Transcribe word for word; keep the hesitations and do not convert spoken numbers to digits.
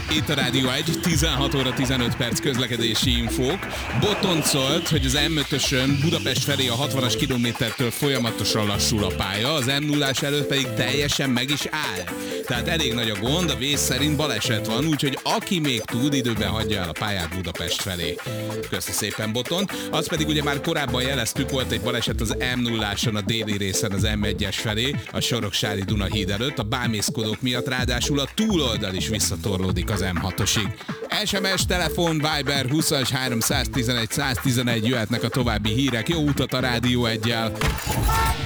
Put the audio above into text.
Itt a Rádió egy, tizenhat óra tizenöt perc közlekedési infók. Botont szólt, hogy az em ötösön Budapest felé a hatvanas kilométertől folyamatosan lassul a pálya, az em nullás előtt pedig teljesen meg is áll. Tehát elég nagy a gond, a vész szerint baleset van, úgyhogy aki még tud, időben hagyja el a pályát Budapest felé. Köszi szépen, Botont. Azt pedig ugye már korábban jeleztük, volt egy baleset az em nulláson a déli részen az em egyes felé, a Soroksári Dunahíd előtt, a bámészkodók miatt ráadásul a túloldal is visszatorlódik az em hatosig. es em es, telefon, Viber huszas háromszáztizenegy száztizenegy jöhetnek a további hírek. Jó utat a Rádió egyel!